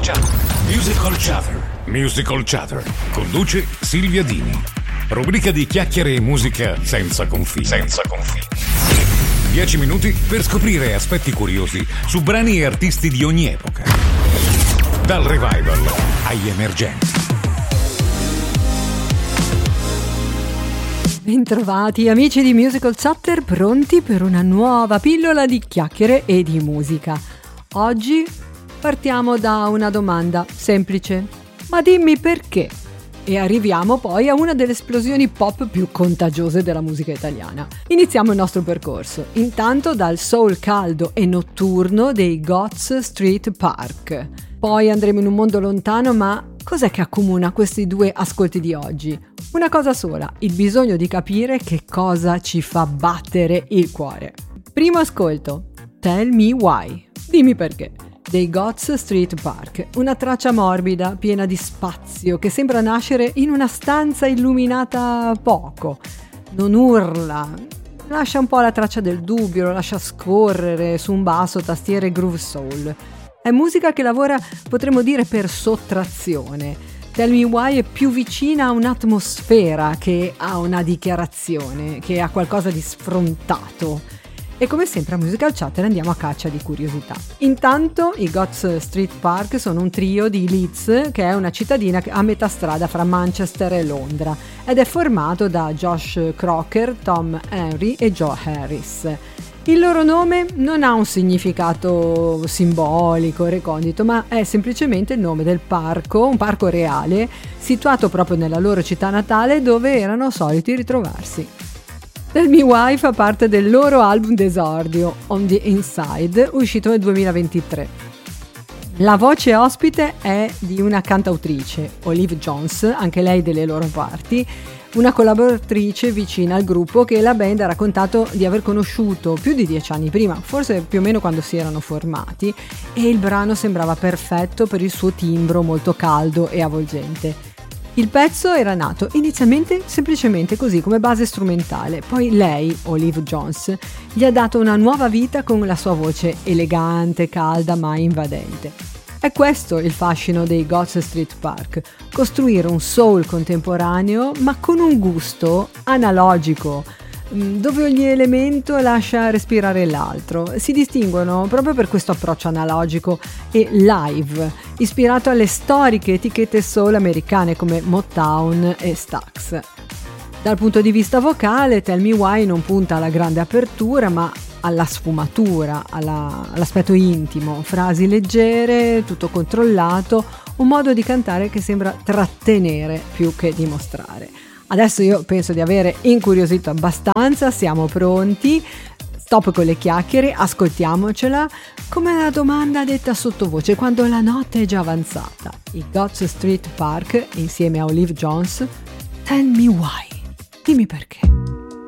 Musical Chatter. Musical Chatter. Conduce Silvia Dini. Rubrica di chiacchiere e musica senza confini. 10 minuti per scoprire aspetti curiosi su brani e artisti di ogni epoca. Dal revival agli emergenti. Bentrovati amici di Musical Chatter, pronti per una nuova pillola di chiacchiere e di musica. Oggi partiamo da una domanda semplice: ma dimmi perché? E arriviamo poi a una delle esplosioni pop più contagiose della musica italiana. Iniziamo il nostro percorso, intanto dal soul caldo e notturno dei Gods Street Park. Poi andremo in un mondo lontano, ma cos'è che accomuna questi due ascolti di oggi? Una cosa sola, il bisogno di capire che cosa ci fa battere il cuore. Primo ascolto, Tell Me Why, dimmi perché, dei Gods Street Park, una traccia morbida, piena di spazio, che sembra nascere in una stanza illuminata poco. Non urla, lascia un po' la traccia del dubbio, lo lascia scorrere su un basso, tastiere groove soul. È musica che lavora, potremmo dire, per sottrazione. Tell Me Why è più vicina a un'atmosfera che a una dichiarazione, che a qualcosa di sfrontato. E come sempre a Musical Chatter andiamo a caccia di curiosità. Intanto i Gods Street Park sono un trio di Leeds, che è una cittadina a metà strada fra Manchester e Londra, ed è formato da Josh Crocker, Tom Henry e Joe Harris. Il loro nome non ha un significato simbolico, recondito, ma è semplicemente il nome del parco, un parco reale, situato proprio nella loro città natale dove erano soliti ritrovarsi. Tell Me Why fa parte del loro album d'esordio, On the Inside, uscito nel 2023. La voce ospite è di una cantautrice, Olive Jones, anche lei delle loro parti, una collaboratrice vicina al gruppo che la band ha raccontato di aver conosciuto più di 10 anni prima, forse più o meno quando si erano formati, e il brano sembrava perfetto per il suo timbro molto caldo e avvolgente. Il pezzo era nato inizialmente semplicemente così, come base strumentale, poi lei, Olive Jones, gli ha dato una nuova vita con la sua voce elegante, calda ma invadente. È questo il fascino dei Gods Street Park, costruire un soul contemporaneo ma con un gusto analogico, dove ogni elemento lascia respirare l'altro. Si distinguono proprio per questo approccio analogico e live, ispirato alle storiche etichette soul americane come Motown e Stax. Dal punto di vista vocale, Tell Me Why non punta alla grande apertura, ma alla sfumatura, all'aspetto intimo, frasi leggere, tutto controllato, un modo di cantare che sembra trattenere più che dimostrare. Adesso io penso di avere incuriosito abbastanza, siamo pronti, stop con le chiacchiere, ascoltiamocela, come la domanda detta sottovoce quando la notte è già avanzata. I Gods Street Park insieme a Olive Jones, Tell Me Why, dimmi perché.